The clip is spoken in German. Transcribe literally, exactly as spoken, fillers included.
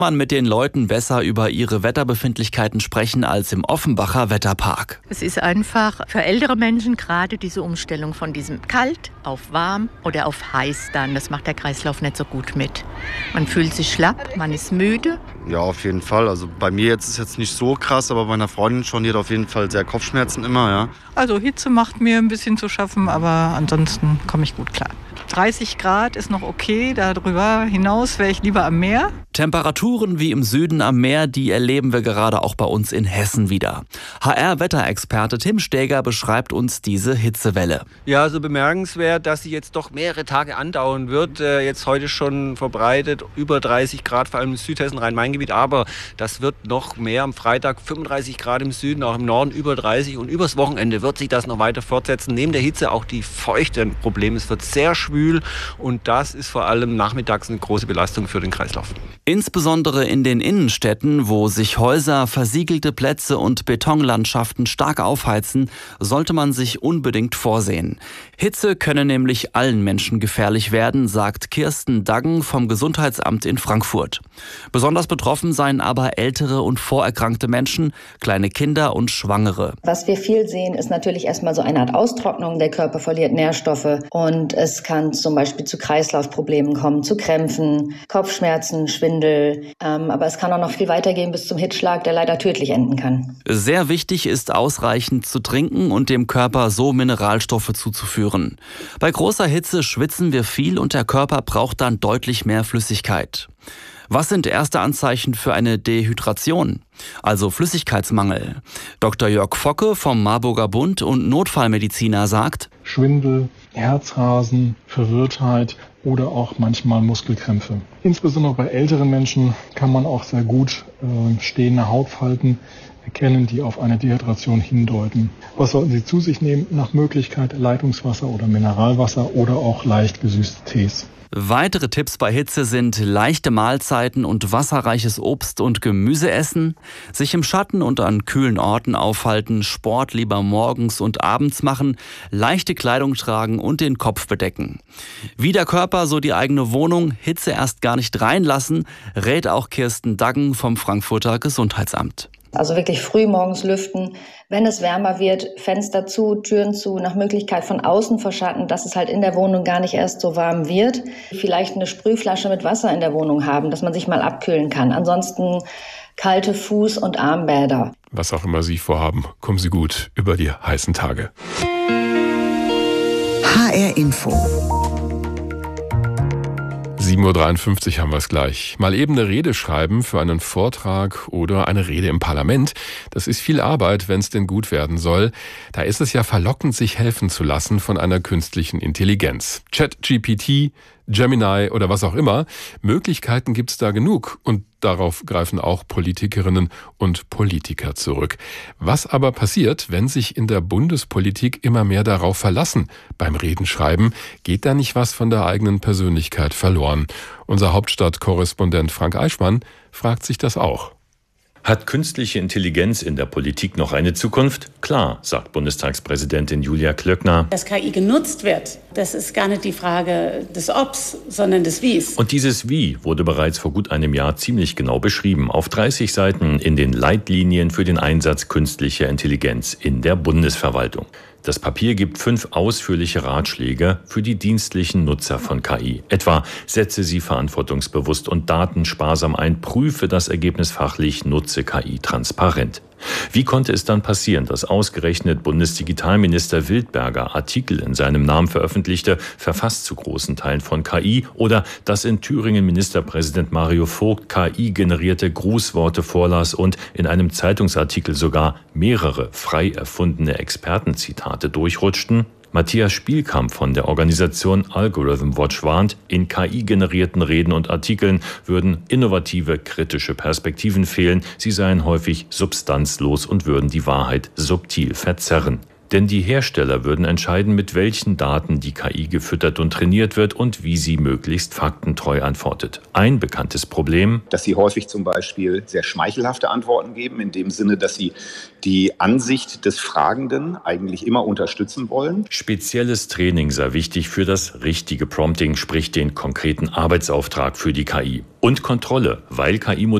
Man mit den Leuten besser über ihre Wetterbefindlichkeiten sprechen als im Offenbacher Wetterpark. Es ist einfach für ältere Menschen gerade diese Umstellung von diesem kalt auf warm oder auf heiß dann. Das macht der Kreislauf nicht so gut mit. Man fühlt sich schlapp, man ist müde. Ja, auf jeden Fall. Also bei mir jetzt ist jetzt nicht so krass, aber bei meiner Freundin schon, die hat auf jeden Fall sehr Kopfschmerzen immer, ja. Also Hitze macht mir ein bisschen zu schaffen, aber ansonsten komme ich gut klar. dreißig Grad ist noch okay, darüber hinaus wäre ich lieber am Meer. Temperaturen wie im Süden am Meer, die erleben wir gerade auch bei uns in Hessen wieder. H R-Wetterexperte Tim Steger beschreibt uns diese Hitzewelle. Ja, so bemerkenswert, dass sie jetzt doch mehrere Tage andauern wird. Äh, jetzt heute schon verbreitet, über dreißig Grad, vor allem im Südhessen, Rhein-Main-Gebiet. Aber das wird noch mehr am Freitag, fünfunddreißig Grad im Süden, auch im Norden über dreißig. Und übers Wochenende wird sich das noch weiter fortsetzen. Neben der Hitze auch die Feuchte ein Problem. Es wird sehr schwül und das ist vor allem nachmittags eine große Belastung für den Kreislauf. Insbesondere in den Innenstädten, wo sich Häuser, versiegelte Plätze und Betonlandschaften stark aufheizen, sollte man sich unbedingt vorsehen. Hitze könne nämlich allen Menschen gefährlich werden, sagt Kirsten Daggen vom Gesundheitsamt in Frankfurt. Besonders betroffen seien aber ältere und vorerkrankte Menschen, kleine Kinder und Schwangere. Was wir viel sehen, ist natürlich erstmal so eine Art Austrocknung. Der Körper verliert Nährstoffe und es kann zum Beispiel zu Kreislaufproblemen kommen, zu Krämpfen, Kopfschmerzen, Schwindel. Ähm, aber es kann auch noch viel weitergehen bis zum Hitzschlag, der leider tödlich enden kann. Sehr wichtig ist, ausreichend zu trinken und dem Körper so Mineralstoffe zuzuführen. Bei großer Hitze schwitzen wir viel und der Körper braucht dann deutlich mehr Flüssigkeit. Was sind erste Anzeichen für eine Dehydration, also Flüssigkeitsmangel? Doktor Jörg Focke vom Marburger Bund und Notfallmediziner sagt: Schwindel, Herzrasen, Verwirrtheit oder auch manchmal Muskelkrämpfe. Insbesondere bei älteren Menschen kann man auch sehr gut äh, stehende Hautfalten erkennen, die auf eine Dehydration hindeuten. Was sollten Sie zu sich nehmen? Nach Möglichkeit Leitungswasser oder Mineralwasser oder auch leicht gesüßte Tees. Weitere Tipps bei Hitze sind leichte Mahlzeiten und wasserreiches Obst und Gemüse essen, sich im Schatten und an kühlen Orten aufhalten, Sport lieber morgens und abends machen, leichte Kleidung tragen und den Kopf bedecken. Wie der Körper, so die eigene Wohnung, Hitze erst gar nicht reinlassen, rät auch Kirsten Daggen vom Frankfurter Gesundheitsamt. Also wirklich früh morgens lüften, wenn es wärmer wird, Fenster zu, Türen zu, nach Möglichkeit von außen verschatten, dass es halt in der Wohnung gar nicht erst so warm wird. Vielleicht eine Sprühflasche mit Wasser in der Wohnung haben, dass man sich mal abkühlen kann. Ansonsten kalte Fuß- und Armbäder. Was auch immer Sie vorhaben, kommen Sie gut über die heißen Tage. H R Info. sieben Uhr dreiundfünfzig haben wir es gleich. Mal eben eine Rede schreiben für einen Vortrag oder eine Rede im Parlament. Das ist viel Arbeit, wenn es denn gut werden soll. Da ist es ja verlockend, sich helfen zu lassen von einer künstlichen Intelligenz. ChatGPT, Gemini oder was auch immer. Möglichkeiten gibt's da genug und darauf greifen auch Politikerinnen und Politiker zurück. Was aber passiert, wenn sich in der Bundespolitik immer mehr darauf verlassen? Beim Redenschreiben geht da nicht was von der eigenen Persönlichkeit verloren? Unser Hauptstadtkorrespondent Frank Eichmann fragt sich das auch. Hat künstliche Intelligenz in der Politik noch eine Zukunft? Klar, sagt Bundestagspräsidentin Julia Klöckner. Dass K I genutzt wird, das ist gar nicht die Frage des Obs, sondern des Wies. Und dieses Wie wurde bereits vor gut einem Jahr ziemlich genau beschrieben. Auf dreißig Seiten in den Leitlinien für den Einsatz künstlicher Intelligenz in der Bundesverwaltung. Das Papier gibt fünf ausführliche Ratschläge für die dienstlichen Nutzer von K I. Etwa: setze sie verantwortungsbewusst und datensparsam ein, prüfe das Ergebnis fachlich, nutze K I transparent. Wie konnte es dann passieren, dass ausgerechnet Bundesdigitalminister Wildberger Artikel in seinem Namen veröffentlichte, verfasst zu großen Teilen von K I, oder dass in Thüringen Ministerpräsident Mario Vogt K I-generierte Grußworte vorlas und in einem Zeitungsartikel sogar mehrere frei erfundene Expertenzitate durchrutschten? Matthias Spielkamp von der Organisation Algorithm Watch warnt, in K I-generierten Reden und Artikeln würden innovative, kritische Perspektiven fehlen, sie seien häufig substanzlos und würden die Wahrheit subtil verzerren. Denn die Hersteller würden entscheiden, mit welchen Daten die K I gefüttert und trainiert wird und wie sie möglichst faktentreu antwortet. Ein bekanntes Problem: dass sie häufig zum Beispiel sehr schmeichelhafte Antworten geben, in dem Sinne, dass sie die Ansicht des Fragenden eigentlich immer unterstützen wollen. Spezielles Training sei wichtig für das richtige Prompting, sprich den konkreten Arbeitsauftrag für die K I. Und Kontrolle, weil K I